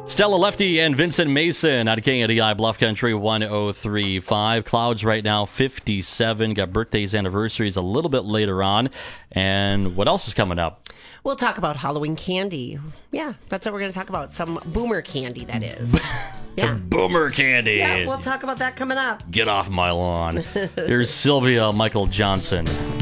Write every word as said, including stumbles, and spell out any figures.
Stella Lefty and Vincent Mason out of K N D I Bluff Country one oh three point five. Clouds right now fifty-seven. Got birthdays, anniversaries a little bit later on. And what else is coming up? We'll talk about Halloween candy. Yeah, that's what we're going to talk about. Some boomer candy, that is. Yeah. Boomer candy. Yeah, we'll talk about that coming up. Get off my lawn. Here's Sylvia Michael Johnson.